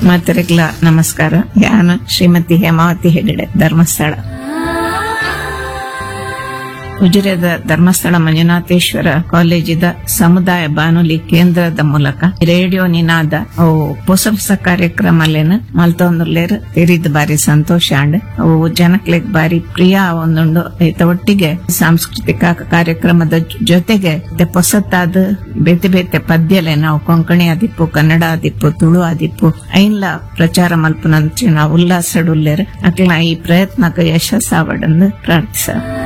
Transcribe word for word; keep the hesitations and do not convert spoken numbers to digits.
ಮಾತರಿಗ್ಲ ನಮಸ್ಕಾರ. ನಾನು ಶ್ರೀಮತಿ ಹೇಮಾವತಿ ಹೆಗಡೆ, ಧರ್ಮಸ್ಥಳ. ಉಜಿರೆದ ಧರ್ಮಸ್ಥಳ ಮಂಜುನಾಥೇಶ್ವರ ಕಾಲೇಜಿದ ಸಮುದಾಯ ಬಾನುಲಿ ಕೇಂದ್ರದ ಮೂಲಕ ರೇಡಿಯೋ ನಿನಾದ ಅವು ಹೊಸ ಹೊಸ ಕಾರ್ಯಕ್ರಮಲೇನ ಮಲ್ತೊಂದುರ್ಲೇರ್ ತೆರಿದ್ ಬಾರಿ ಸಂತೋಷ ಅಂಡ್ ಅವು ಜನಕ್ಲೆಗ್ ಬಾರಿ ಪ್ರಿಯ ಒಂದುಂಡು. ಐತ ಒಟ್ಟಿಗೆ ಸಾಂಸ್ಕೃತಿಕ ಕಾರ್ಯಕ್ರಮದ ಜೊತೆಗೆ ಹೊಸತಾದ ಬೇತೆ ಬೇತೆ ಪದ್ಯಲೆ ನಾವು ಕೊಂಕಣಿ ಆದಿಪ್ಪು, ಕನ್ನಡ ಆದಿಪ್ಪು, ತುಳು ಆದಿಪ್ಪು ಐನ್ಲ ಪ್ರಚಾರ ಮಲ್ಪನಂಚಿನ ಉಲ್ಲಾಸಡುಲ್ಲೇರ್ ಅಕ್ಲ ಈ ಪ್ರಯತ್ನಕ್ಕೆ ಯಶಸ್ಸಾವಡನ್ನು ಪ್ರಾರ್ಥಿಸ.